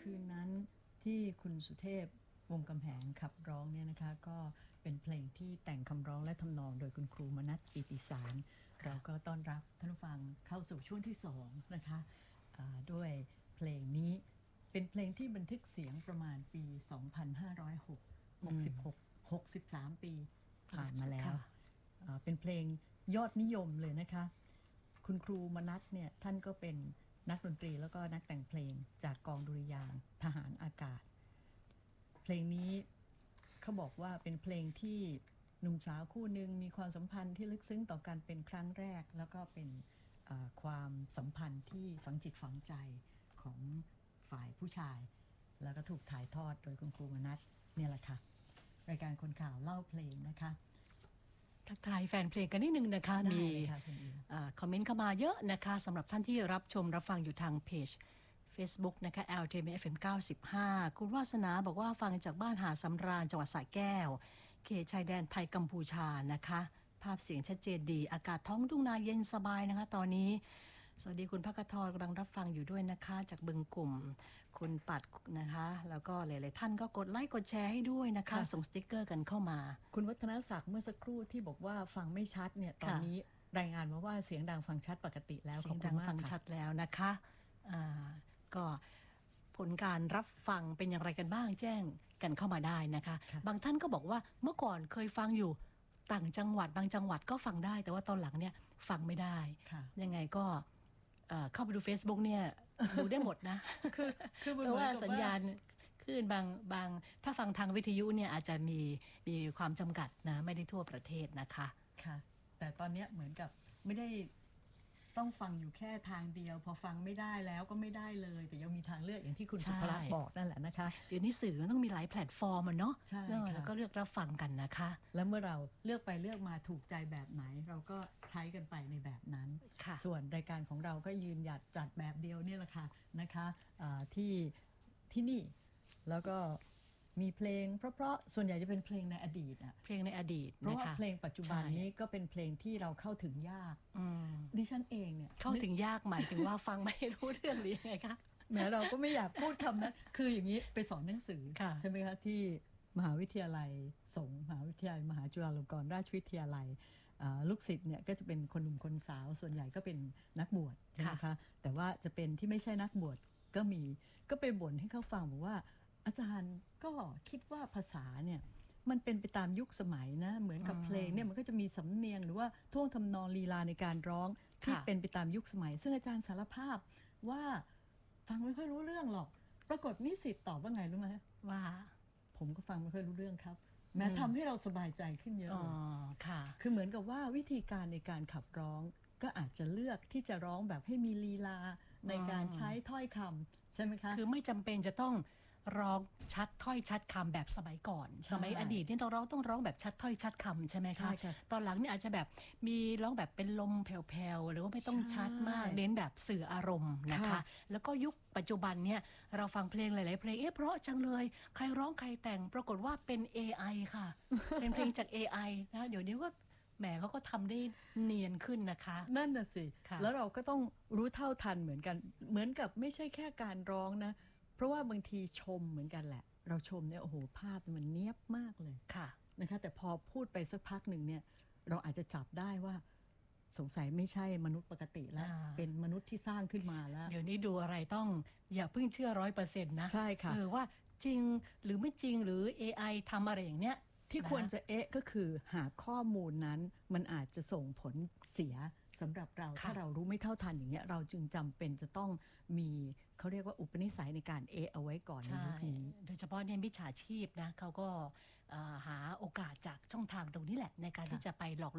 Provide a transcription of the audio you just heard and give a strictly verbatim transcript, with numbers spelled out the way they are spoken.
คืนนั้นที่คุณสุเทพวงศ์กำแหงขับร้องเนี่ยนะคะก็เป็นเพลงที่แต่งคำร้องและทำนองโดยคุณครูมนัส ปิติสารเราก็ต้อนรับท่านผู้ฟังเข้าสู่ช่วงที่สองนะคะด้วยเพลงนี้เป็นเพลงที่บันทึกเสียงประมาณปี สองพันห้าร้อยหกสิบหก หกสิบสาม ปีผ่านมาแล้วเป็นเพลงยอดนิยมเลยนะคะคุณครูมนัสเนี่ยท่านก็เป็นนักดนตรีแล้วก็นักแต่งเพลงจากกองดุริยางค์ทหารอากาศเพลงนี้เขาบอกว่าเป็นเพลงที่หนุ่มสาวคู่หนึ่งมีความสัมพันธ์ที่ลึกซึ้งต่อกันเป็นครั้งแรกแล้วก็เป็นความสัมพันธ์ที่ฝังจิตฝังใจของฝ่ายผู้ชายแล้วก็ถูกถ่ายทอดโดยคุณครูมนัสเนี่ยแหละค่ะรายการคนข่าวเล่าเพลงนะคะทักทายแฟนเพลงกันนิดนึงนะคะมีคอมเมนต์เข้ามาเยอะนะคะสำหรับท่านที่รับชมรับฟังอยู่ทางเพจ Facebook นะคะ แอล ที เอ็ม เอฟ เอ็ม เก้าสิบห้า คุณวาสนาบอกว่าฟังจากบ้านหาดสำราญจังหวัดสระแก้วเขตชายแดนไทยกัมพูชานะคะภาพเสียงชัดเจนดีอากาศท้องทุ่งนาเย็นสบายนะคะตอนนี้สวัสดีคุณภคทรกำลังรับฟังอยู่ด้วยนะคะจากบึงกลุ่มคุณปัดนะคะแล้วก็หลายๆท่านก็กดไลค์กดแชร์ให้ด้วยนะคะส่งสติ๊กเกอร์กันเข้ามาคุณวัฒนศักดิ์เมื่อสักครู่ที่บอกว่าฟังไม่ชัดเนี่ยตอนนี้รายงานมาว่าเสียงดังฟังชัดปกติแล้วเสียงดังฟังชัดแล้วนะคะก็ผลการรับฟังเป็นอย่างไรกันบ้างแจ้งกันเข้ามาได้นะคะบางท่านก็บอกว่าเมื่อก่อนเคยฟังอยู่ต่างจังหวัดบางจังหวัดก็ฟังได้แต่ว่าตอนหลังเนี่ยฟังไม่ได้ยังไงก็เข้าไปดู Facebook เนี่ยดูได้หมดนะคือคือเพราะว่าสัญญาณคลื่นบางบางถ้าฟังทางวิทยุเนี่ยอาจจะมีมีความจำกัดนะไม่ได้ทั่วประเทศนะคะค่ะแต่ตอนนี้เหมือนกับไม่ได้ต้องฟังอยู่แค่ทางเดียวพอฟังไม่ได้แล้วก็ไม่ได้เลยแต่ยังมีทางเลือกอย่างที่คุณสุภลักษณ์บอกนั่นแหละนะคะเดี๋ยวนี้สื่อมันต้องมีหลายแพลตฟอร์มมันเนาะแล้วก็เลือกรับฟังกันนะคะแล้วเมื่อเราเลือกไปเลือกมาถูกใจแบบไหนเราก็ใช้กันไปในแบบนั้นส่วนรายการของเราก็ยืนหยัดจัดแบบเดียวนี่แหละค่ะนะคะที่ที่นี่แล้วก็มีเพลงเพราะๆส่วนใหญ่จะเป็นเพลงในอดีตอะเพลงในอดีตเพราะว่าเพลงปัจจุบันนี้ก็เป็นเพลงที่เราเข้าถึงยากดิฉันเองเนี่ยเข้าถึงยากหมายถึงว่าฟังไม่รู้เรื่องหรือยังไงคะแม้เราก็ไม่อยากพูดคำนั้นคืออย่างนี้ไปสอนหนังสือใช่ไหมคะที่มหาวิทยาลัยสงฆ์มหาวิทยาลัยมหาจุฬาลงกรณราชวิทยาลัยลูกศิษย์เนี่ยก็จะเป็นคนหนุ่มคนสาวส่วนใหญ่ก็เป็นนักบวชนะคะแต่ว่าจะเป็นที่ไม่ใช่นักบวชก็มีก็ไปบ่นให้เขาฟังบอกว่าอาจารย์ก็คิดว่าภาษาเนี่ยมันเป็นไปตามยุคสมัยนะเหมือนกับเพลงเนี่ยมันก็จะมีสำเนียงหรือว่าท่วงทำนองลีลาในการร้องที่เป็นไปตามยุคสมัยซึ่งอาจารย์สารภาพว่าฟังไม่ค่อยรู้เรื่องหรอกปรากฏนิสิตตอบว่าไงรู้ไหมว่าผมก็ฟังไม่ค่อยรู้เรื่องครับแม้ทำให้เราสบายใจขึ้นเยอะเลยค่ะคือเหมือนกับว่าวิธีการในการขับร้องก็อาจจะเลือกที่จะร้องแบบให้มีลีลาในการใช้ถ้อยคำใช่ไหมคะคือไม่จำเป็นจะต้องร้องชัดถ้อยชัดคำแบบสมัยก่อนสมัยอดีตนี่เราร้องต้องร้องแบบชัดถ้อยชัดคำใช่ไหมคะตอนหลังนี่อาจจะแบบมีร้องแบบเป็นลมแผ่วๆหรือว่าไม่ต้องชัดมากเน้นแบบสื่ออารมณ์นะคะแล้วก็ยุคปัจจุบันเนี่ยเราฟังเพลงหลายๆเพลงเอ๊ะเพราะจังเลยใครร้องใครแต่งปรากฏว่าเป็น เอ ไอ ค่ะเป็นเพลงจาก เอ ไอ นะเดี๋ยวนี้ก็แหมเขาก็ทำได้เนียนขึ้นนะคะนั่นน่ะสิแล้วเราก็ต้องรู้เท่าทันเหมือนกันเหมือนกับไม่ใช่แค่การร้องนะเพราะว่าบางทีชมเหมือนกันแหละเราชมเนี่ยโอ้โหภาพมันเนียบมากเลยค่ะนะคะแต่พอพูดไปสักพักหนึ่งเนี่ยเราอาจจะจับได้ว่าสงสัยไม่ใช่มนุษย์ปกติแล้วเป็นมนุษย์ที่สร้างขึ้นมาแล้วเดี๋ยวนี้ดูอะไรต้องอย่าเพิ่งเชื่อร้อยเปอร์เซ็นต์นะใช่ค่ะเออว่าจริงหรือไม่จริงหรือ เอ ไอ ทำอะไรอย่างเนี้ยที่ควรจะเอ๊ะก็คือหาข้อมูลนั้นมันอาจจะส่งผลเสียสำหรับเราถ้าเรารู้ไม่เท่าทันอย่างเงี้ยเราจึงจำเป็นจะต้องมีเขาเรียกว่าอุปนิสัยในการเอ๊ะเอาไว้ก่อนในยุคนี้โดยเฉพาะเนี่ยมิจฉาชีพนะเขาก็หาโอกาสจากช่องทางตรงนี้แหละในการที่จะไปหลอก